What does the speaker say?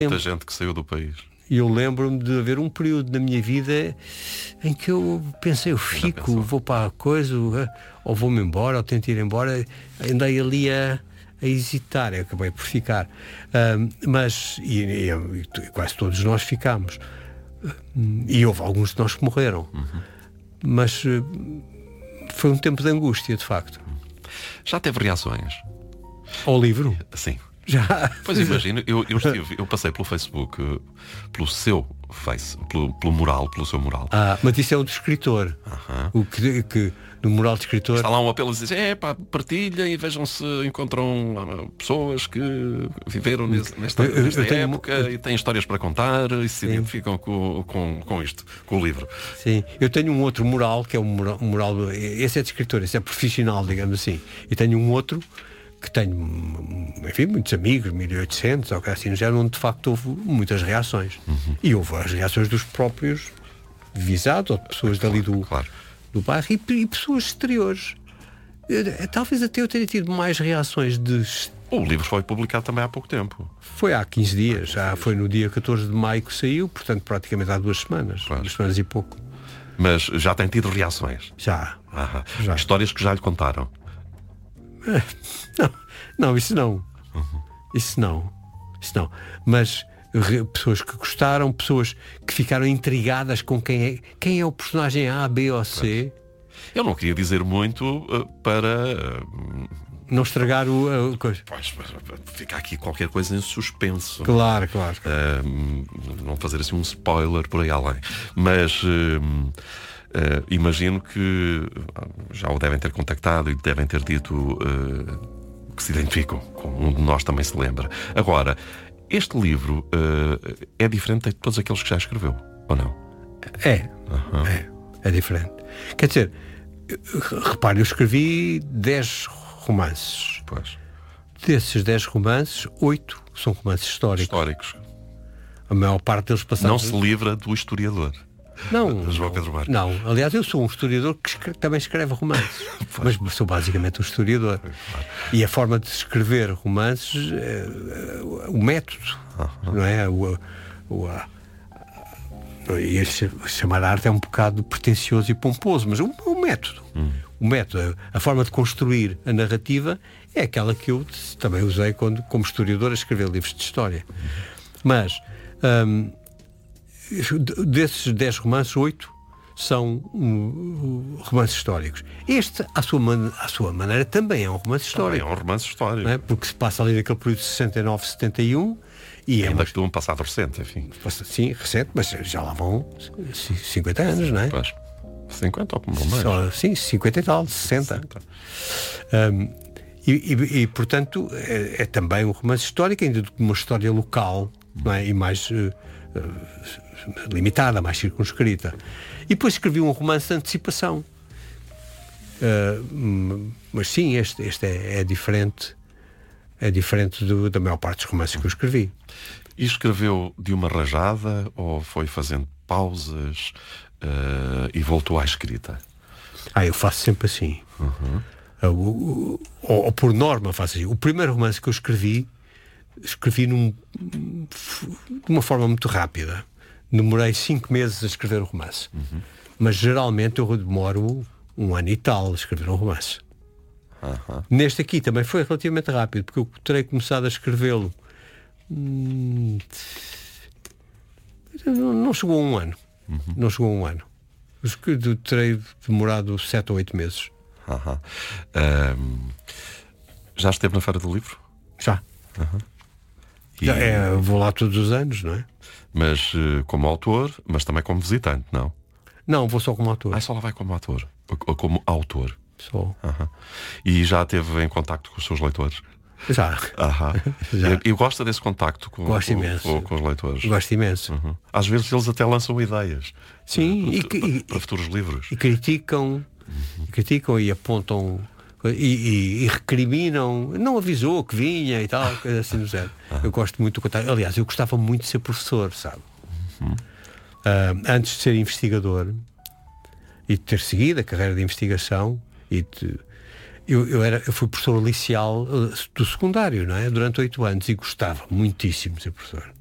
Muita gente que saiu do país. E eu lembro-me de haver um período na minha vida em que eu pensei, eu fico, vou para a coisa, ou vou-me embora, ou tento ir embora. Andei ali a hesitar, eu acabei por ficar. Mas quase todos nós ficámos. E houve alguns de nós que morreram. Mas foi um tempo de angústia, de facto. Já teve reações? Ao livro? Sim. Já. Pois imagino, eu passei pelo Facebook, pelo seu Face, pelo mural, pelo seu mural. Mas isso é o do escritor. O que no mural de escritor. Está lá um apelo a dizer, partilhem e vejam se encontram pessoas que viveram nesta época e têm histórias para contar e se identificam com isto, com o livro. Sim, eu tenho um outro mural, que é um mural, esse é de escritor, esse é profissional, digamos assim. E tenho um outro que tenho, enfim, muitos amigos, 1800 ou assim, já onde de facto houve muitas reações. E houve as reações dos próprios visados, ou de pessoas dali do bairro e pessoas exteriores. Talvez até eu tenha tido mais reações de... O livro foi publicado também há pouco tempo. Foi há 15 dias, já foi no dia 14 de maio que saiu, portanto praticamente há 2 semanas, 2 semanas e pouco. Mas já tem tido reações? Já. Histórias que já lhe contaram? Não, isso não. Isso não. Mas pessoas que gostaram, pessoas que ficaram intrigadas com quem é o personagem A, B ou C. Eu não queria dizer muito para não estragar a coisa. Pois, fica aqui qualquer coisa em suspenso. Claro. Não fazer assim um spoiler por aí além. Mas imagino que já o devem ter contactado e devem ter dito que se identificam, como um de nós também se lembra. Agora, este livro é diferente de todos aqueles que já escreveu, ou não? É diferente. Quer dizer, repare, eu escrevi 10 romances. Pois. Desses 10 romances, 8 são romances históricos. A maior parte deles passaram... Não se livra do historiador. João Pedro Marques. Não, aliás, eu sou um historiador que também escreve romances. Mas sou basicamente um historiador. E a forma de escrever romances, o método, não é? E chamar a arte é um bocado pretencioso e pomposo, mas o método. O método, a forma de construir a narrativa é aquela que eu também usei como historiador a escrever livros de história. Mas desses 10 romances, 8 são romances históricos. Este, à sua maneira, também é um romance histórico. Também é um romance histórico. Não é? Porque se passa ali naquele período de 69, 71 e ainda que de um passado recente, enfim. Sim, recente, mas já lá vão 50 anos, não é? Pois. 50 ou mais? Sim, 50 e tal, 60. E portanto, é também um romance histórico, ainda de uma história local, não é? E mais limitada, mais circunscrita. E depois escrevi um romance de antecipação. Mas sim, este é diferente. É diferente da maior parte dos romances que eu escrevi. E escreveu de uma rajada ou foi fazendo pausas e voltou à escrita? Eu faço sempre assim. Ou por norma faço assim. O primeiro romance que eu escrevi de uma forma muito rápida. Demorei 5 meses a escrever o romance. Mas geralmente eu demoro 1 ano e tal a escrever um romance. Neste aqui também foi relativamente rápido, porque eu terei começado a escrevê-lo não chegou a 1 ano. Não chegou a 1 ano. Eu terei demorado 7 ou 8 meses. Já esteve na Feira do Livro? Já. Vou lá todos os anos, não é? Mas como autor, mas também como visitante, não? Não, vou só como autor. Só lá vai como autor? Ou como autor? Só. E já esteve em contacto com os seus leitores? Já. E gosta desse contacto com os leitores? Gosto imenso. Às vezes eles até lançam ideias. Sim, para futuros livros. E criticam e apontam e recriminam. Não avisou que vinha e tal, coisa assim do género. Eu gosto muito do contato. Aliás, eu gostava muito de ser professor, sabe? Antes de ser investigador e de ter seguido a carreira de investigação eu fui professor liceal do secundário, não é? Durante 8 anos e gostava muitíssimo de ser professor.